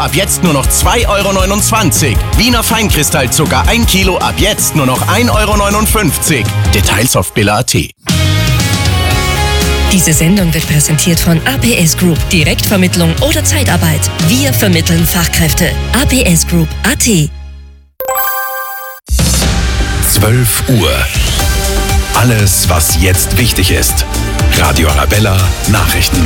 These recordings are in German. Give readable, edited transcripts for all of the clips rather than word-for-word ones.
ab jetzt nur noch 2,29 €. Wiener Feinkristallzucker 1 Kilo ab jetzt nur noch 1,59 €. Details auf billa.at. Diese Sendung wird präsentiert von APS Group. Direktvermittlung oder Zeitarbeit. Wir vermitteln Fachkräfte. APS Group.at. 12 Uhr. Alles, was jetzt wichtig ist. Radio Arabella Nachrichten.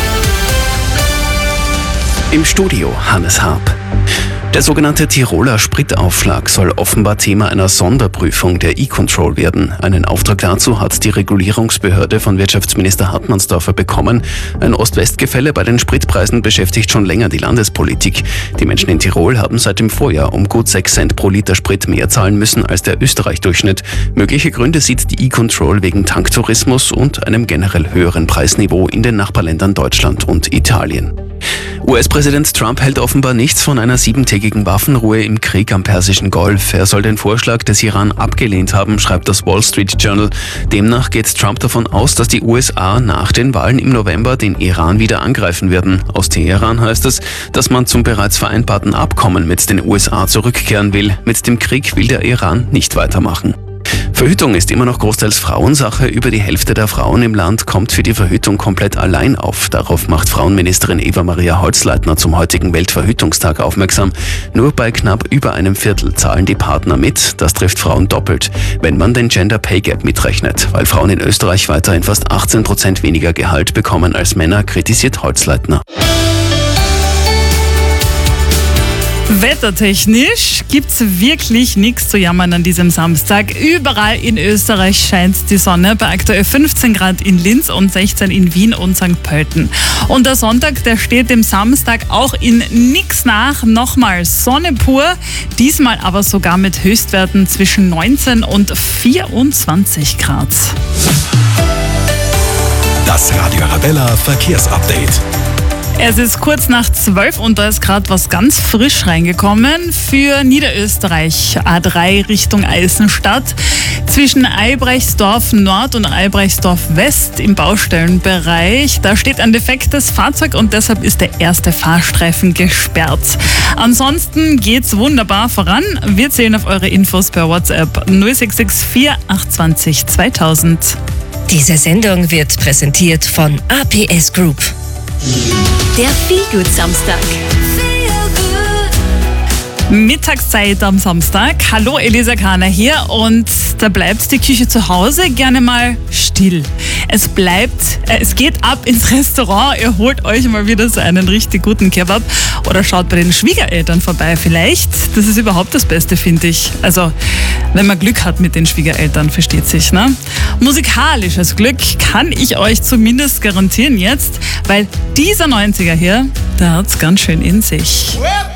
Im Studio Hannes Harp. Der sogenannte Tiroler Spritaufschlag soll offenbar Thema einer Sonderprüfung der E-Control werden. Einen Auftrag dazu hat die Regulierungsbehörde von Wirtschaftsminister Hartmannsdorfer bekommen. Ein Ost-West-Gefälle bei den Spritpreisen beschäftigt schon länger die Landespolitik. Die Menschen in Tirol haben seit dem Vorjahr um gut 6 Cent pro Liter Sprit mehr zahlen müssen als der Österreich-Durchschnitt. Mögliche Gründe sieht die E-Control wegen Tanktourismus und einem generell höheren Preisniveau in den Nachbarländern Deutschland und Italien. US-Präsident Trump hält offenbar nichts von einer 7-tägigen Waffenruhe im Krieg am Persischen Golf. Er soll den Vorschlag des Iran abgelehnt haben, schreibt das Wall Street Journal. Demnach geht Trump davon aus, dass die USA nach den Wahlen im November den Iran wieder angreifen werden. Aus Teheran heißt es, dass man zum bereits vereinbarten Abkommen mit den USA zurückkehren will. Mit dem Krieg will der Iran nicht weitermachen. Verhütung ist immer noch großteils Frauensache. Über die Hälfte der Frauen im Land kommt für die Verhütung komplett allein auf. Darauf macht Frauenministerin Eva-Maria Holzleitner zum heutigen Weltverhütungstag aufmerksam. Nur bei knapp über einem Viertel zahlen die Partner mit. Das trifft Frauen doppelt, wenn man den Gender Pay Gap mitrechnet. Weil Frauen in Österreich weiterhin fast 18% weniger Gehalt bekommen als Männer, kritisiert Holzleitner. Wettertechnisch gibt's wirklich nichts zu jammern an diesem Samstag. Überall in Österreich scheint die Sonne, bei aktuell 15 Grad in Linz und 16 in Wien und St. Pölten. Und der Sonntag, der steht dem Samstag auch in nix nach. Nochmal Sonne pur, diesmal aber sogar mit Höchstwerten zwischen 19 und 24 Grad. Das Radio Arabella Verkehrsupdate. Es ist kurz nach 12 und da ist gerade was ganz frisch reingekommen für Niederösterreich. A3 Richtung Eisenstadt. Zwischen Albrechtsdorf Nord und Albrechtsdorf West im Baustellenbereich. Da steht ein defektes Fahrzeug und deshalb ist der erste Fahrstreifen gesperrt. Ansonsten geht's wunderbar voran. Wir zählen auf eure Infos per WhatsApp 0664 820 2000. Diese Sendung wird präsentiert von APS Group. Der Feelgood-Samstag. Mittagszeit am Samstag. Hallo, Elisa Kahner hier und da bleibt die Küche zu Hause gerne mal still. Es geht ab ins Restaurant, ihr holt euch mal wieder so einen richtig guten Kebab oder schaut bei den Schwiegereltern vorbei vielleicht. Das ist überhaupt das Beste, finde ich. Also, wenn man Glück hat mit den Schwiegereltern, versteht sich, ne? Musikalisches Glück kann ich euch zumindest garantieren jetzt, weil dieser 90er hier, der hat's ganz schön in sich.